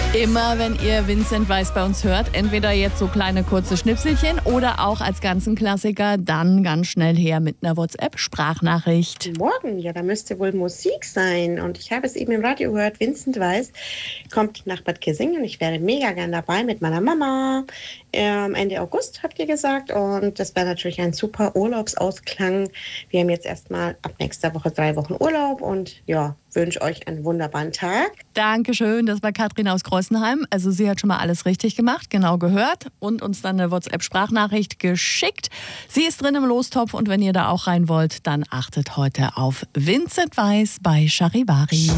Immer wenn ihr Vincent Weiss bei uns hört, entweder jetzt so kleine kurze Schnipselchen oder auch als ganzen Klassiker, dann ganz schnell her mit einer WhatsApp-Sprachnachricht. Morgen, ja, da müsste wohl Musik sein. Und ich habe es eben im Radio gehört, Vincent Weiss kommt nach Bad Kissingen und ich wäre mega gern dabei mit meiner Mama. Ende August, habt ihr gesagt. Und das wäre natürlich ein super Urlaubsausklang. Wir haben jetzt erstmal ab nächster Woche 3 Wochen Urlaub und ja, wünsche euch einen wunderbaren Tag. Dankeschön, das war Katrin aus Kreuznheim. Also sie hat schon mal alles richtig gemacht, genau gehört und uns dann eine WhatsApp-Sprachnachricht geschickt. Sie ist drin im Lostopf und wenn ihr da auch rein wollt, dann achtet heute auf Vincent Weiss bei Charivari.